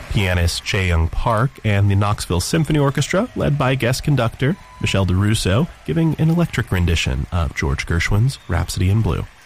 pianist Jae Young Park, and the Knoxville Symphony Orchestra, led by guest conductor Michelle DeRusso, giving an electric rendition of George Gershwin's Rhapsody in Blue.